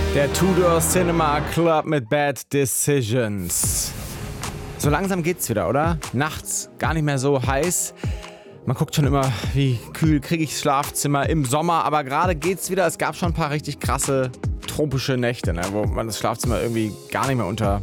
Der Tudor Cinema Club mit Bad Decisions. So langsam geht's wieder, oder? Nachts gar nicht mehr so heiß. Man guckt schon immer, wie kühl kriege ich das Schlafzimmer im Sommer. Aber gerade geht's wieder. Es gab schon ein paar richtig krasse tropische Nächte, wo man das Schlafzimmer irgendwie gar nicht mehr unter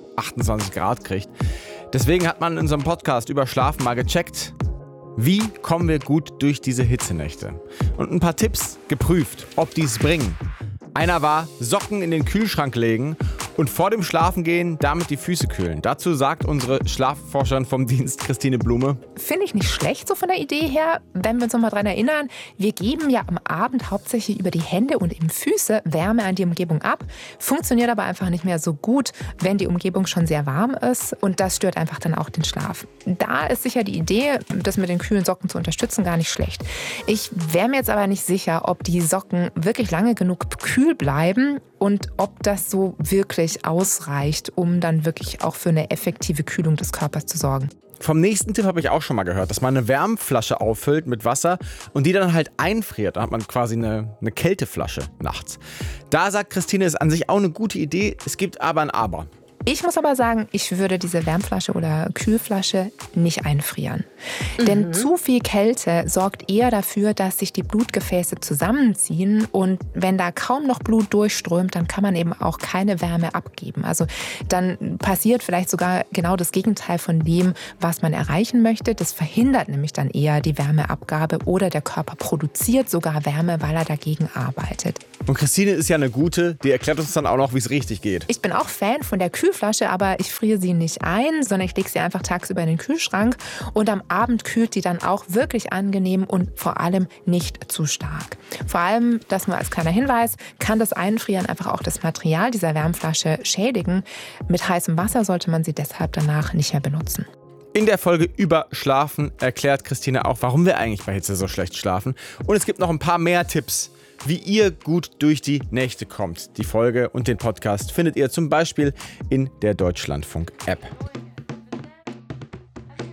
28 Grad kriegt. Deswegen hat man in unserem Podcast über Schlafen mal gecheckt, wie kommen wir gut durch diese Hitzenächte. Und ein paar Tipps geprüft, ob die es bringen. Einer war, Socken in den Kühlschrank legen und vor dem Schlafengehen damit die Füße kühlen. Dazu sagt unsere Schlafforscherin vom Dienst, Christine Blume: Finde ich nicht schlecht so von der Idee her, wenn wir uns noch mal dran erinnern, wir geben ja am Abend hauptsächlich über die Hände und eben Füße Wärme an die Umgebung ab, funktioniert aber einfach nicht mehr so gut, wenn die Umgebung schon sehr warm ist und das stört einfach dann auch den Schlaf. Da ist sicher die Idee, das mit den kühlen Socken zu unterstützen, gar nicht schlecht. Ich wäre mir jetzt aber nicht sicher, ob die Socken wirklich lange genug kühl bleiben und ob das so wirklich ausreicht, um dann wirklich auch für eine effektive Kühlung des Körpers zu sorgen. Vom nächsten Tipp habe ich auch schon mal gehört, dass man eine Wärmflasche auffüllt mit Wasser und die dann halt einfriert. Da hat man quasi eine Kälteflasche nachts. Da sagt Christine, ist an sich auch eine gute Idee. Es gibt aber ein Aber. Ich muss aber sagen, ich würde diese Wärmflasche oder Kühlflasche nicht einfrieren. Denn zu viel Kälte sorgt eher dafür, dass sich die Blutgefäße zusammenziehen. Und wenn da kaum noch Blut durchströmt, dann kann man eben auch keine Wärme abgeben. Also dann passiert vielleicht sogar genau das Gegenteil von dem, was man erreichen möchte. Das verhindert nämlich dann eher die Wärmeabgabe oder der Körper produziert sogar Wärme, weil er dagegen arbeitet. Und Christine ist ja eine gute, die erklärt uns dann auch noch, wie es richtig geht. Ich bin auch Fan von der Kühlflasche, aber ich friere sie nicht ein, sondern ich lege sie einfach tagsüber in den Kühlschrank und am Abend kühlt die dann auch wirklich angenehm und vor allem nicht zu stark. Vor allem, das nur als kleiner Hinweis, kann das Einfrieren einfach auch das Material dieser Wärmflasche schädigen. Mit heißem Wasser sollte man sie deshalb danach nicht mehr benutzen. In der Folge über Schlafen erklärt Christine auch, warum wir eigentlich bei Hitze so schlecht schlafen. Und es gibt noch ein paar mehr Tipps, wie ihr gut durch die Nächte kommt. Die Folge und den Podcast findet ihr zum Beispiel in der Deutschlandfunk-App.